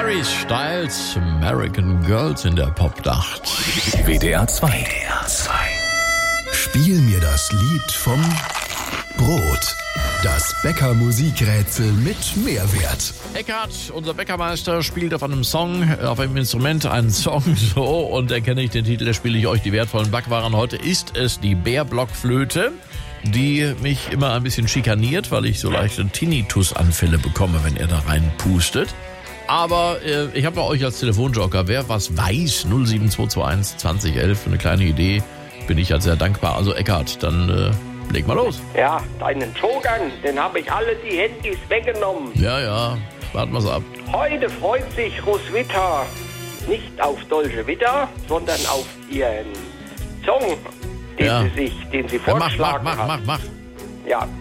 Harry Styles, American Girls in der Popnacht. WDR 2. Spiel mir das Lied vom Brot. Das Bäcker-Musikrätsel mit Mehrwert. Eckhard, unser Bäckermeister, spielt auf einem Song, auf einem Instrument einen Song so, und erkenne ich den Titel, da spiele ich euch die wertvollen Backwaren. Heute ist es die Bärblockflöte, die mich immer ein bisschen schikaniert, weil ich so leichte Tinnitus-Anfälle bekomme, wenn er da reinpustet. Aber ich habe bei euch als Telefonjoker, wer was weiß, 07221 2011, für eine kleine Idee, bin ich halt sehr dankbar. Also Eckhard, dann leg mal los. Ja, deinen Jokern, den habe ich alle die Handys weggenommen. Ja, warten wir's ab. Heute freut sich Roswitha nicht auf Dolce Vita, sondern auf ihren Song, den sie vorgeschlagen hat. Mach. Ja,